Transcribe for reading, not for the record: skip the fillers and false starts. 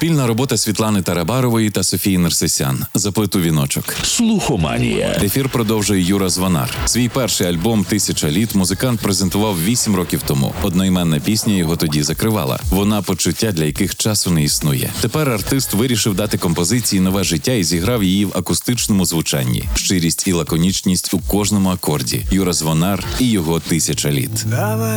Спільна робота Світлани Тарабарової та Софії Нерсесян «За плиту віночок». Слухоманія. Ефір продовжує Юра Звонар. Свій перший альбом «1000 літ» музикант презентував 8 років тому. Одноіменна пісня його тоді закривала. Вона почуття, для яких часу не існує. Тепер артист вирішив дати композиції нове життя і зіграв її в акустичному звучанні. Щирість і лаконічність у кожному акорді. Юра Звонар і його «1000 літ».